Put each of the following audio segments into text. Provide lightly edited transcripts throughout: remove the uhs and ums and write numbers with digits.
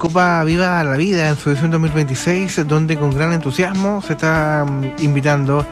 Copa Viva la Vida en su edición 2026, donde con gran entusiasmo se está invitando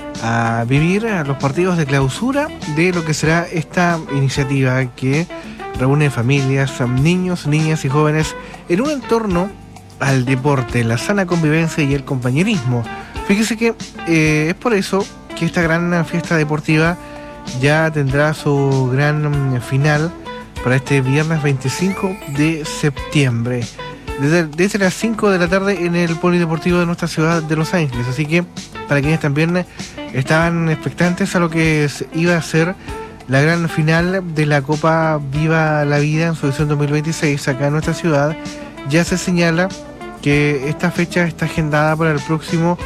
a vivir a los partidos de clausura de lo que será esta iniciativa que reúne familias, niños, niñas y jóvenes en un entorno al deporte, la sana convivencia y el compañerismo. Fíjese que es por eso que esta gran fiesta deportiva ya tendrá su gran final para este viernes 25 de septiembre, desde las 5 de la tarde en el Polideportivo de nuestra ciudad de Los Ángeles. Así que para quienes también estaban expectantes a lo que iba a ser la gran final de la Copa Viva la Vida en su edición 2026 acá en nuestra ciudad, ya se señala que esta fecha está agendada para el próximo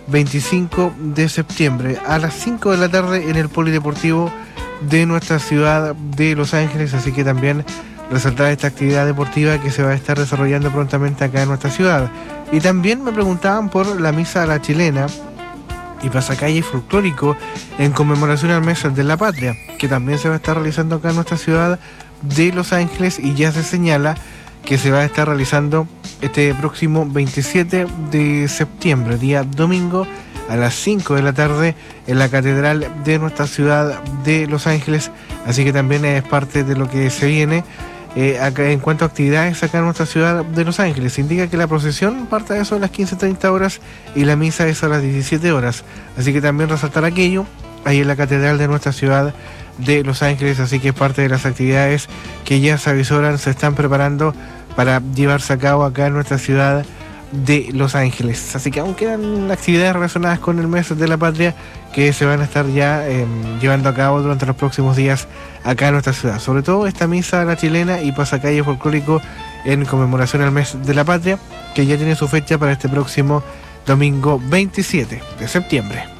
25 de septiembre a las 5 de la tarde en el Polideportivo de nuestra ciudad de Los Ángeles. Así que también resaltar esta actividad deportiva que se va a estar desarrollando prontamente acá en nuestra ciudad. Y también me preguntaban por la misa a la chilena y pasacalle folclórico en conmemoración al mes de la patria, que también se va a estar realizando acá en nuestra ciudad de Los Ángeles, y ya se señala que se va a estar realizando este próximo 27 de septiembre, día domingo, a las 5 de la tarde en la catedral de nuestra ciudad de Los Ángeles. Así que también es parte de lo que se viene acá en cuanto a actividades acá en nuestra ciudad de Los Ángeles. Se indica que la procesión parte de eso a las 15:30 horas y la misa es a las 17 horas. Así que también resaltar aquello ahí en la catedral de nuestra ciudad de Los Ángeles. Así que es parte de las actividades que ya se avisoran, se están preparando para llevarse a cabo acá en nuestra ciudad de Los Ángeles. Así que aún quedan actividades relacionadas con el mes de la patria que se van a estar ya llevando a cabo durante los próximos días acá en nuestra ciudad. Sobre todo esta misa a la chilena y pasacalle folclórico en conmemoración al mes de la patria, que ya tiene su fecha para este próximo domingo 27 de septiembre.